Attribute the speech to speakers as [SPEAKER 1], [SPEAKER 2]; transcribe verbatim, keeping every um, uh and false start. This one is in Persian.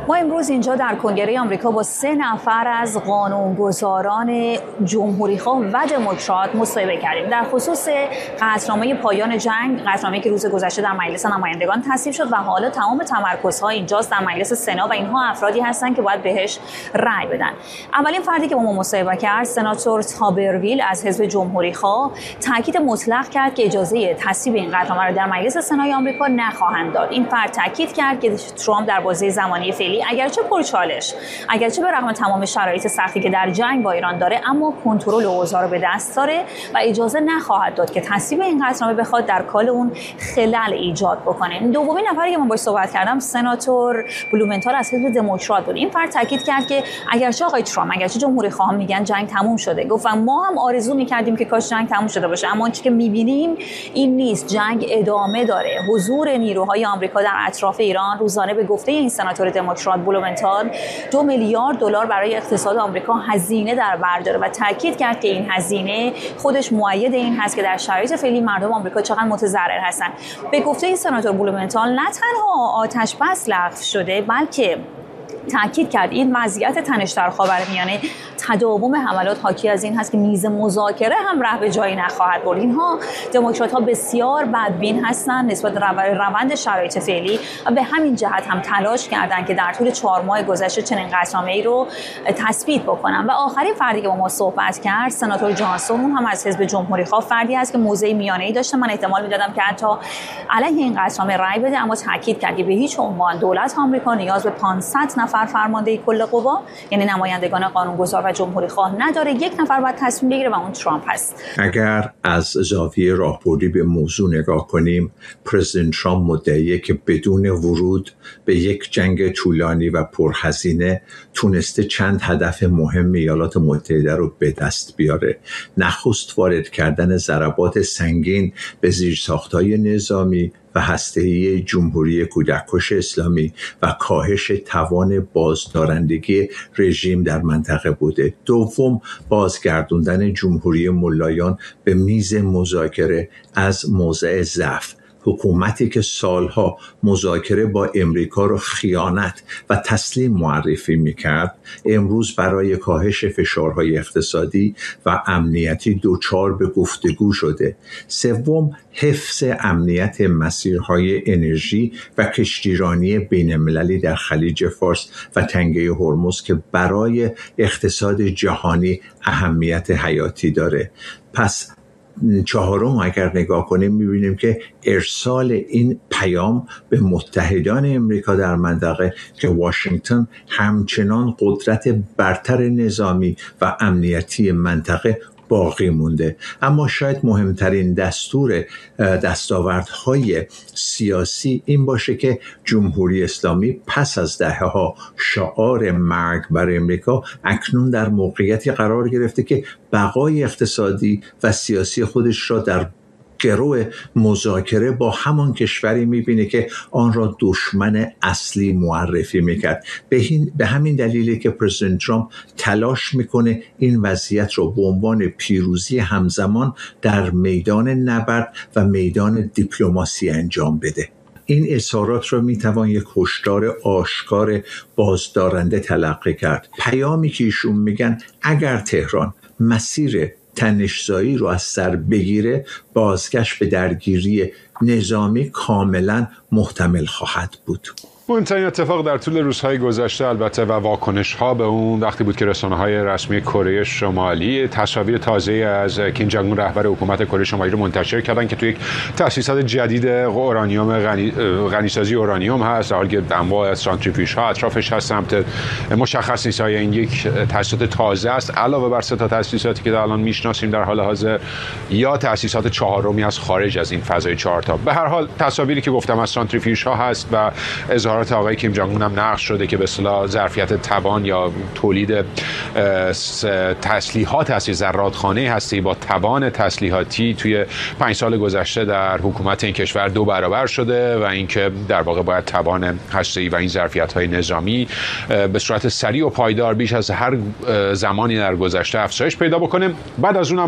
[SPEAKER 1] ما امروز اینجا در کنگره آمریکا با سه نفر از قانونگذاران جمهوری‌خواه و دموکرات مصاحبه کردیم در خصوص قطعنامه پایان جنگ، قطعنامه‌ای که روز گذشته در مجلس نمایندگان تصویب شد و حالا تمام تمرکزها اینجاست در مجلس سنا و اینها افرادی هستند که باید بهش رأی بدن. اولین فردی که با ما مصاحبه کرد سناتور تابرویل از حزب جمهوری‌خواه تاکید مطلق کرد که اجازه تصویب این قطعنامه را در مجلس سنای آمریکا نخواهند داد. این فرد تاکید کرد که ترامپ در بازه زمانی فعلی اگرچه پرچالش، اگرچه به رغم تمام شرایط سختی که در جنگ با ایران داره، اما کنترل اوضاع رو به دست داره و اجازه نخواهد داد که تصویب این قطعنامه بخواد در کال اون خلل ایجاد بکنه. دومین نفری که من باهاش صحبت کردم سناتور بلومنتال از حزب دموکرات بود. این فرد تاکید کرد که اگرچه آقای ترامپ، اگرچه جمهوری خواهان میگن جنگ تموم شده، گفتم ما هم آرزو میکردیم که کاش جنگ تموم شده باشه، اما آنچه که میبینیم این نیست. جنگ ادامه داره. حضور نیروهای آمریکا در اطراف ایران روزانه به گفته این سناتور دموکرات بلومنتال دو میلیارد دلار برای اقتصاد آمریکا هزینه در بر داره و تاکید کرد که این هزینه خودش مؤید این هست که در شرایط فعلی مردم آمریکا چقدر متضرر هستن. به گفته این سناتور بلومنتال نه تنها آتش بس لغو شده، بلکه تاکید کرد این وضعیت تنش در خاورمیانه تداوم حملات حاکی از این هست که میز مذاکره هم ره به جایی نخواهد برد. اینها دموکرات‌ها بسیار بدبین هستند نسبت به روند شرایط فعلی و به همین جهت هم تلاش کردند که در طول چهار ماه گذشته چنین قطعنامه‌ای رو تثبیت بکنن. و آخرین فردی که با ما صحبت کرد سناتور جانسون، اون هم از حزب جمهوری‌خواه، فردی است که موضع میانه‌ای داشته. من احتمال می‌دادم که حتی علیه این قطعنامه رأی بده، اما تاکید کرد که به هیچ عنوان دولت آمریکا نیاز به پانصد نفر فرمانده کل قوا، یعنی نمایندگان قانونگذار و جمهوری خواه نداره. یک نفر باید تصمیم بگیره و اون ترامپ هست.
[SPEAKER 2] اگر از زاویه راهبردی به موضوع نگاه کنیم، پرزیدنت ترامپ مدعیه که بدون ورود به یک جنگ طولانی و پرهزینه تونسته چند هدف مهم ایالات متحده رو به دست بیاره. نخست وارد کردن ضربات سنگین به زیرساخت‌های نظامی و هسته‌ای جمهوری کودککش اسلامی و کاهش توان بازدارندگی رژیم در منطقه بوده. دوم، بازگردوندن جمهوری ملایان به میز مذاکره از موضع ضعف. حکومتی که سالها مذاکره با امریکا رو خیانت و تسلیم معرفی میکرد، امروز برای کاهش فشارهای اقتصادی و امنیتی دوچار به گفتگو شده. سوم، حفظ امنیت مسیرهای انرژی و کشتیرانی بین‌المللی در خلیج فارس و تنگه هرمز که برای اقتصاد جهانی اهمیت حیاتی داره. پس چهارم اگر نگاه کنیم می‌بینیم که ارسال این پیام به متحدان امریکا در منطقه که واشنگتن همچنان قدرت برتر نظامی و امنیتی منطقه باقی مونده. اما شاید مهمترین دستور دستاوردهای سیاسی این باشه که جمهوری اسلامی پس از دهه‌ها شعار مرگ بر امریکا اکنون در موقعیتی قرار گرفته که بقای اقتصادی و سیاسی خودش را در گروه مذاکره با همان کشوری میبینه که آن را دشمن اصلی معرفی میکرد. به, به همین دلیله که پرزیدنت ترامپ تلاش میکنه این وضعیت را به عنوان پیروزی همزمان در میدان نبرد و میدان دیپلماسی انجام بده. این اظهارات را میتوان یک هشدار آشکار بازدارنده تلقی کرد. پیامی که ایشون میگن اگر تهران مسیر تنش‌زایی رو از سر بگیره، بازگشت به درگیری نظامی کاملا محتمل خواهد بود.
[SPEAKER 3] مهمترین اتفاق در طول روزهای گذشته البته و واکنش‌ها به اون وقتی بود که رسانه‌های رسمی کره شمالی تصاویر تازه از کیم جنگ اون رهبر حکومت کره شمالی رو منتشر کردن که توی یک تأسیسات جدید اورانیوم غنی غنیسازی اورانیوم هست، در حالی که انواع از سانتریفیوژها اطرافش هست. سمت مشخص نیست آیا این یک تأسیسات تازه است علاوه بر سه تا تأسیساتی که الان میشناسیم در حال حاضر، یا تأسیسات چهارمی از خارج از این فضای چهار تا. به هر حال تصاویری که گفتم از سانتریفیوژها هست و اظهارات آقای کیم جنگ اون هم نقش شده که به اصطلاح ظرفیت توان یا تولید تسلیحات هستی، زرادخانه هستی با توان تسلیحاتی توی پنج سال گذشته در حکومت این کشور دو برابر شده و اینکه در واقع باید توان هسته‌ای و این ظرفیت‌های نظامی به صورت سریع و پایدار بیش از هر زمانی در گذشته افزایش پیدا بکنه. بعد از اون